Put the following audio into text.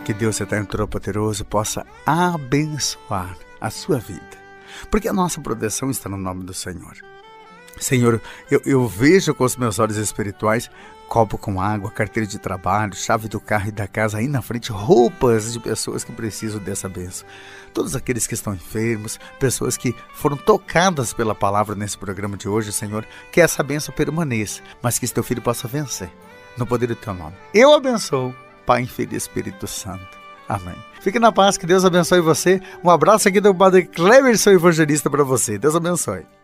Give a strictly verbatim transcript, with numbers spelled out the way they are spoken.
Que Deus Eterno Todo-Poderoso possa abençoar a sua vida, porque a nossa proteção está no nome do Senhor. Senhor, eu, eu vejo com os meus olhos espirituais copo com água, carteira de trabalho, chave do carro e da casa, aí na frente roupas de pessoas que precisam dessa bênção. Todos aqueles que estão enfermos, pessoas que foram tocadas pela palavra nesse programa de hoje, Senhor, que essa bênção permaneça, mas que esse teu filho possa vencer, no poder do teu nome. Eu abençoo, Pai, Filho e Espírito Santo. Amém. Fique na paz, que Deus abençoe você. Um abraço aqui do Padre Clemerson Evangelista para você. Deus abençoe.